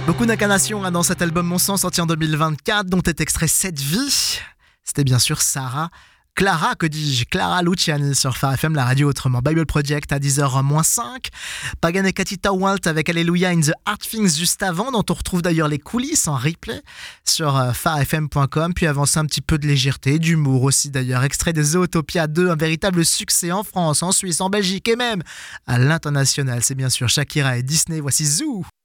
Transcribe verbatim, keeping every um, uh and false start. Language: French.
Beaucoup d'incarnations hein, dans cet album Mon Sang sorti en deux mille vingt-quatre, dont est extrait Cette vie. C'était bien sûr Sarah. Clara, que dis-je Clara Luciani sur Phare F M, la radio autrement. Bible Project à dix heures moins cinq. Pagan et Katita Walt avec Alléluia in the Hard Things juste avant, dont on retrouve d'ailleurs les coulisses en replay sur euh, phare f m point com. Puis avancer un petit peu de légèreté, d'humour aussi d'ailleurs. Extrait de Zootopia deux, un véritable succès en France, en Suisse, en Belgique et même à l'international. C'est bien sûr Shakira et Disney. Voici Zoo.